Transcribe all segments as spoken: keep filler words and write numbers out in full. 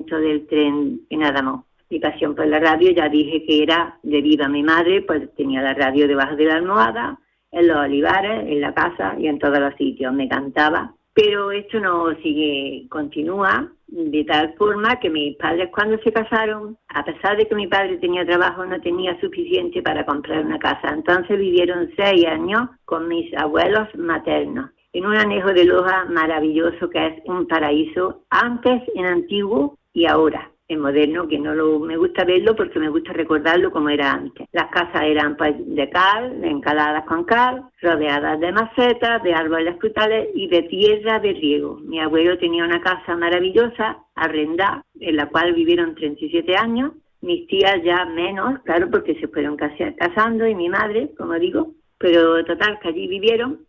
momento del tren en Adamón. Mi pasión por la radio, ya dije que era debido a mi madre, pues tenía la radio debajo de la almohada, en los olivares, en la casa y en todos los sitios. Me cantaba, pero esto no sigue, continúa de tal forma que mis padres cuando se casaron, a pesar de que mi padre tenía trabajo, no tenía suficiente para comprar una casa. Entonces vivieron seis años con mis abuelos maternos en un anejo de Loja maravilloso que es un paraíso, antes en antiguo y ahora en moderno, que no lo, me gusta verlo porque me gusta recordarlo como era antes. Las casas eran pues de cal, encaladas con cal, rodeadas de macetas, de árboles frutales y de tierra de riego. Mi abuelo tenía una casa maravillosa, arrendada, en la cual vivieron treinta y siete años. Mis tías ya menos, claro, porque se fueron casando, y mi madre, como digo, pero total, que allí vivieron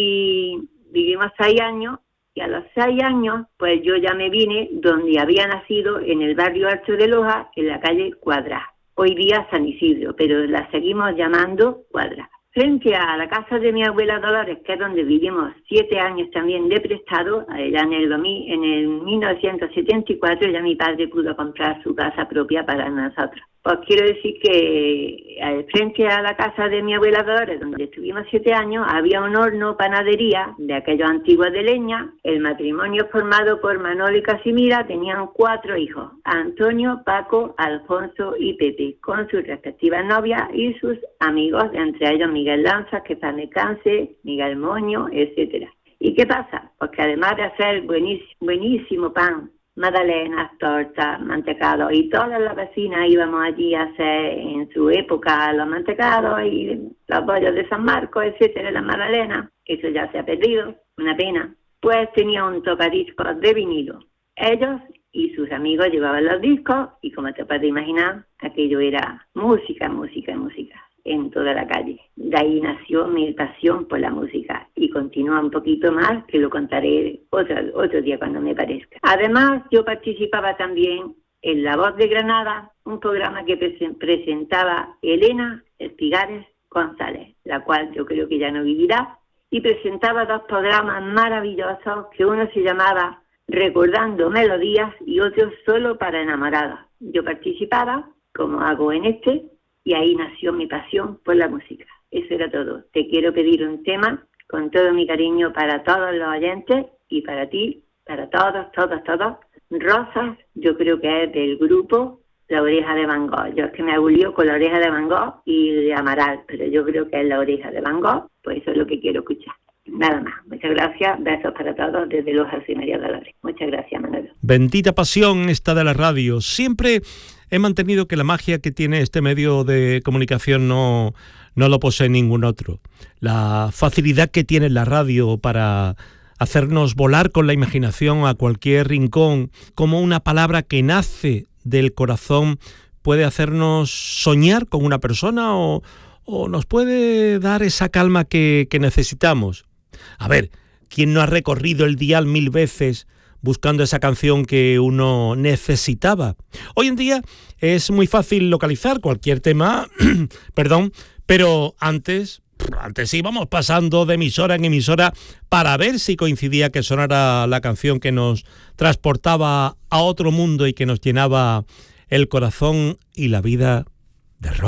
y vivimos seis años. Y a los seis años, pues yo ya me vine donde había nacido, en el barrio Alto de Loja, en la calle Cuadra. Hoy día San Isidro, pero la seguimos llamando Cuadra. Frente a la casa de mi abuela Dolores, que es donde vivimos siete años también de prestado, allá en el, en el mil novecientos setenta y cuatro ya mi padre pudo comprar su casa propia para nosotros. Pues quiero decir que frente a la casa de mi abuela Dolores, donde estuvimos siete años, había un horno panadería de aquellos antiguos de leña. El matrimonio formado por Manolo y Casimira tenían cuatro hijos, Antonio, Paco, Alfonso y Pepe, con sus respectivas novias y sus amigos, entre ellos Miguel Lanza, que está en el cáncer, Miguel Moño, etcétera. ¿Y qué pasa? Pues que además de hacer buenísimo, buenísimo pan, magdalenas, tortas, mantecados, y todas las vecinas íbamos allí a hacer en su época los mantecados y los bollos de San Marcos, etcétera, las magdalenas. Eso ya se ha perdido, una pena. Pues tenía un tocadiscos de vinilo. Ellos y sus amigos llevaban los discos y, como te puedes imaginar, aquello era música, música, música en toda la calle. De ahí nació mi pasión por la música y continúa un poquito más, que lo contaré otro, otro día cuando me parezca. Además, yo participaba también en La Voz de Granada, un programa que pre- presentaba Elena Espigares González, la cual yo creo que ya no vivirá, y presentaba dos programas maravillosos, que uno se llamaba Recordando Melodías y otro Solo para Enamorados. Yo participaba, como hago en este, y ahí nació mi pasión por la música. Eso era todo. Te quiero pedir un tema con todo mi cariño para todos los oyentes y para ti, para todos, todos, todos. Rosas, yo creo que es del grupo La Oreja de Van Gogh. Yo es que me agulio con La Oreja de Van Gogh y de Amaral, pero yo creo que es La Oreja de Van Gogh, pues eso es lo que quiero escuchar. Nada más. Muchas gracias. Besos para todos desde Loja y María Dolores. Muchas gracias, Manolo. Bendita pasión esta de la radio. Siempre he mantenido que la magia que tiene este medio de comunicación no, no lo posee ningún otro. La facilidad que tiene la radio para hacernos volar con la imaginación a cualquier rincón, como una palabra que nace del corazón puede hacernos soñar con una persona o, o nos puede dar esa calma que, que necesitamos. A ver, ¿quién no ha recorrido el dial mil veces buscando esa canción que uno necesitaba? Hoy en día es muy fácil localizar cualquier tema, perdón, pero antes, antes íbamos pasando de emisora en emisora para ver si coincidía que sonara la canción que nos transportaba a otro mundo y que nos llenaba el corazón y la vida de rock.